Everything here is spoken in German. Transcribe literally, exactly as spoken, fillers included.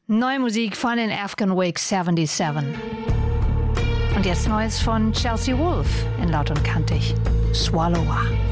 Neue Musik von den Afghan Wake siebenundsiebzig. Und jetzt Neues von Chelsea Wolfe in Laut und Kantig. Swallower.